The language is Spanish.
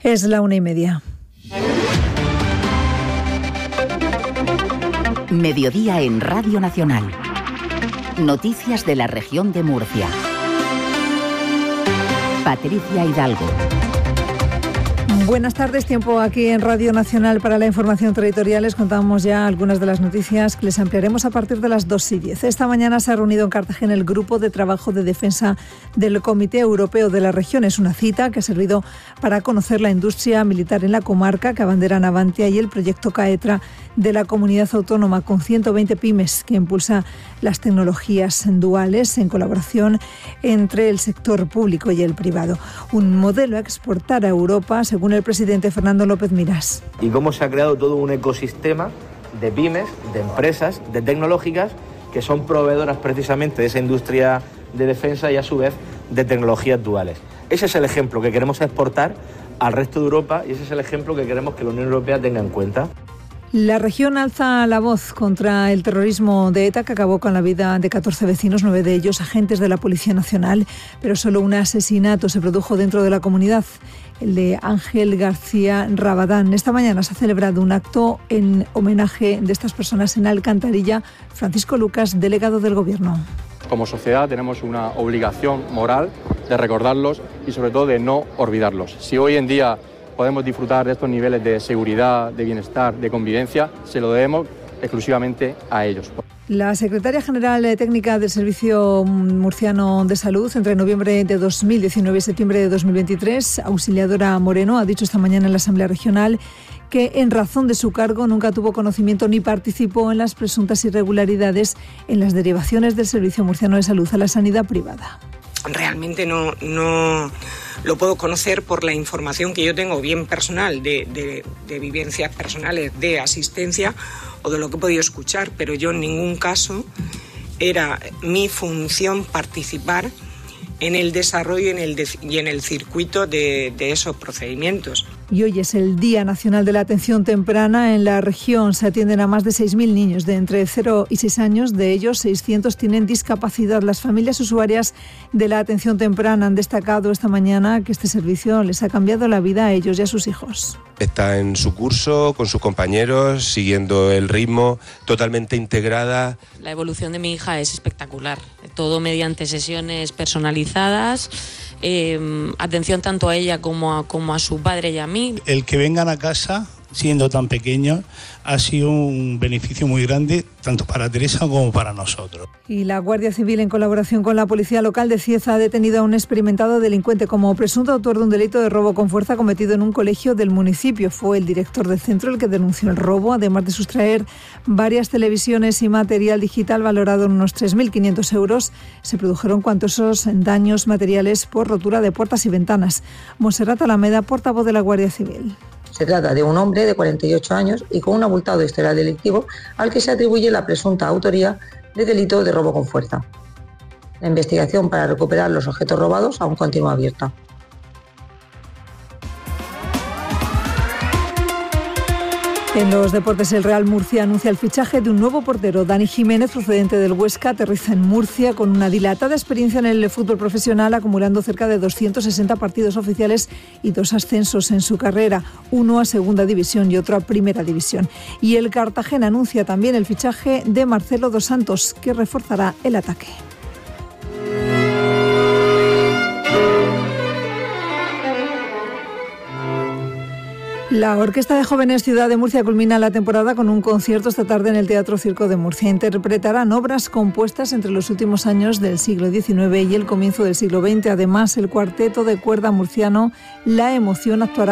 Es la 1:30. Mediodía en Radio Nacional. Noticias de la región de Murcia. Patricia Hidalgo. Buenas tardes, tiempo aquí en Radio Nacional para la información territorial. Les contamos ya algunas de las noticias que les ampliaremos a partir de las 2:10. Esta mañana se ha reunido en Cartagena el Grupo de Trabajo de Defensa del Comité Europeo de la Región. Es una cita que ha servido para conocer la industria militar en la comarca, que abandera Navantia, y el proyecto CAETRA de la Comunidad Autónoma, con 120 pymes, que impulsa las tecnologías duales en colaboración entre el sector público y el privado. Un modelo a exportar a Europa, según el presidente Fernando López Miras. Y cómo se ha creado todo un ecosistema de pymes, de empresas, de tecnológicas, que son proveedoras precisamente de esa industria de defensa y a su vez de tecnologías duales. Ese es el ejemplo que queremos exportar al resto de Europa y ese es el ejemplo que queremos que la Unión Europea tenga en cuenta. La región alza la voz contra el terrorismo de ETA, que acabó con la vida de 14 vecinos, 9 de ellos agentes de la Policía Nacional, pero solo un asesinato se produjo dentro de la comunidad, el de Ángel García Rabadán. Esta mañana se ha celebrado un acto en homenaje de estas personas en Alcantarilla. Francisco Lucas, delegado del Gobierno. Como sociedad tenemos una obligación moral de recordarlos y sobre todo de no olvidarlos. Si hoy en día podemos disfrutar de estos niveles de seguridad, de bienestar, de convivencia, se lo debemos exclusivamente a ellos. La secretaria general técnica del Servicio Murciano de Salud, entre noviembre de 2019 y septiembre de 2023, Auxiliadora Moreno, ha dicho esta mañana en la Asamblea Regional que en razón de su cargo nunca tuvo conocimiento ni participó en las presuntas irregularidades en las derivaciones del Servicio Murciano de Salud a la sanidad privada. Realmente no lo puedo conocer por la información que yo tengo, bien personal, de vivencias personales de asistencia o de lo que he podido escuchar, pero yo en ningún caso era mi función participar en el desarrollo y en el circuito de esos procedimientos. Y hoy es el Día Nacional de la Atención Temprana. En la región se atienden a más de 6.000 niños de entre 0 y 6 años. De ellos, 600 tienen discapacidad. Las familias usuarias de la atención temprana han destacado esta mañana que este servicio les ha cambiado la vida a ellos y a sus hijos. Está en su curso, con sus compañeros, siguiendo el ritmo, totalmente integrada. La evolución de mi hija es espectacular. Todo mediante sesiones personalizadas. Atención tanto a ella como a su padre y a mí. El que vengan a casa siendo tan pequeños ha sido un beneficio muy grande tanto para Teresa como para nosotros. Y la Guardia Civil, en colaboración con la Policía Local de Cieza, ha detenido a un experimentado delincuente como presunto autor de un delito de robo con fuerza cometido en un colegio del municipio. Fue el director del centro el que denunció el robo, además de sustraer varias televisiones y material digital valorado en unos 3.500 euros. Se produjeron cuantiosos daños materiales por rotura de puertas y ventanas. Monserrat Alameda, portavoz de la Guardia Civil. Se trata de un hombre de 48 años y con un abultado historial delictivo al que se atribuye la presunta autoría de delito de robo con fuerza. La investigación para recuperar los objetos robados aún continúa abierta. En los deportes, el Real Murcia anuncia el fichaje de un nuevo portero. Dani Jiménez, procedente del Huesca, aterriza en Murcia con una dilatada experiencia en el fútbol profesional, acumulando cerca de 260 partidos oficiales y 2 ascensos en su carrera, uno a Segunda División y otro a Primera División. Y el Cartagena anuncia también el fichaje de Marcelo dos Santos, que reforzará el ataque. La Orquesta de Jóvenes Ciudad de Murcia culmina la temporada con un concierto esta tarde en el Teatro Circo de Murcia. Interpretarán obras compuestas entre los últimos años del siglo XIX y el comienzo del siglo XX. Además, el cuarteto de cuerda murciano La Emoción actuará